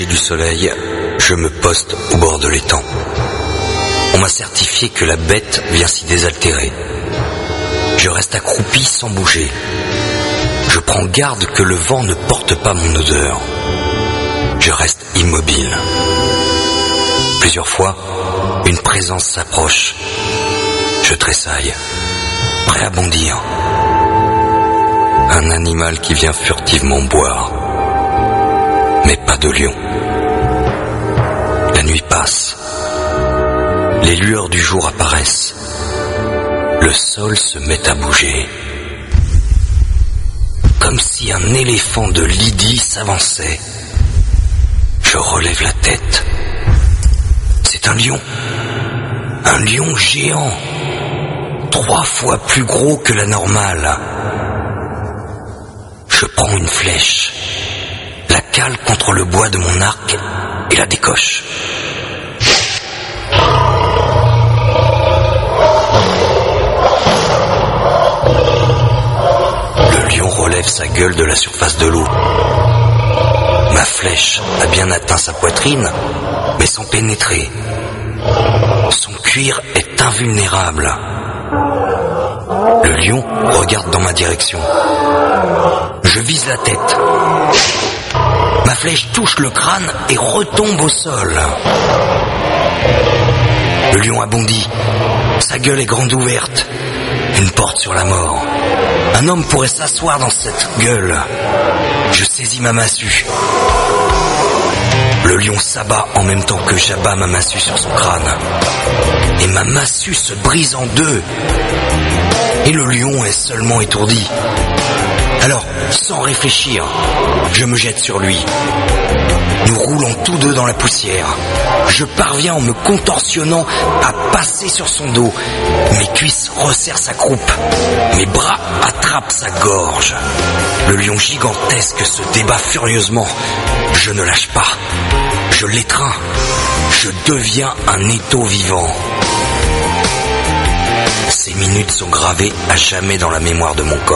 du soleil, je me poste au bord de l'étang. On m'a certifié que la bête vient s'y désaltérer. Je reste accroupi sans bouger. Je prends garde que le vent ne porte pas mon odeur. Je reste immobile. Plusieurs fois, une présence s'approche. Je tressaille, prêt à bondir. Un animal qui vient furtivement boire. Mais pas de lion. La nuit passe. Les lueurs du jour apparaissent. Le sol se met à bouger. Comme si un éléphant de Lydie s'avançait. Je relève la tête. C'est un lion. Un lion géant. 3 fois plus gros que la normale. Je prends une flèche, la cale contre le bois de mon arc et la décoche. Le lion relève sa gueule de la surface de l'eau. Ma flèche a bien atteint sa poitrine, mais sans pénétrer. Son cuir est invulnérable. Le lion regarde dans ma direction. Je vise la tête. Ma flèche touche le crâne et retombe au sol. Le lion a bondi. Sa gueule est grande ouverte. Une porte sur la mort. Un homme pourrait s'asseoir dans cette gueule. Je saisis ma massue. Le lion s'abat en même temps que j'abats ma massue sur son crâne. Et ma massue se brise en deux. Et le lion est seulement étourdi. Alors, sans réfléchir, je me jette sur lui. Nous roulons tous deux dans la poussière. Je parviens en me contorsionnant à passer sur son dos. Mes cuisses resserrent sa croupe. Mes bras attrapent sa gorge. Le lion gigantesque se débat furieusement. Je ne lâche pas. Je l'étreins. Je deviens un étau vivant. Ces minutes sont gravées à jamais dans la mémoire de mon corps.